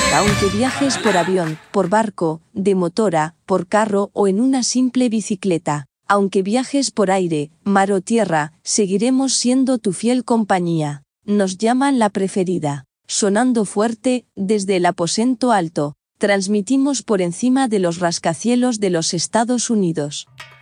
Aunque viajes por avión, por barco, de motora, por carro o en una simple bicicleta, aunque viajes por aire, mar o tierra, seguiremos siendo tu fiel compañía. Nos llaman la preferida. Sonando fuerte, desde el aposento alto, transmitimos por encima de los rascacielos de los Estados Unidos.